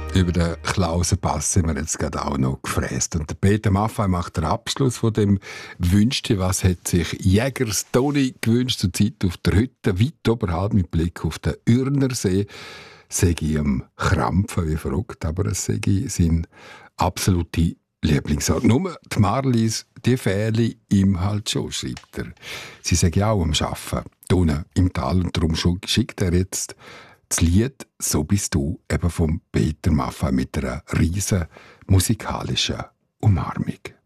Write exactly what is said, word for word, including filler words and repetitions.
Über den Klausenpass sind wir jetzt gerade auch noch gefräst. Und der Peter Maffay macht den Abschluss von dem «Wünschte». Was hat sich Jägers Toni gewünscht zur Zeit auf der Hütte, weit oberhalb mit Blick auf den Ürnersee? Sei ich am Krampfen wie verrückt, aber es sei sein absolute Lieblingsort. Nur die Marlies, die Fähle ihm halt schon, schreibt er. Sie sagen auch am Arbeiten, unten im Tal, und darum schickt er jetzt das Lied «So bist du» eben vom Peter Maffay mit einer riesen musikalischen Umarmung.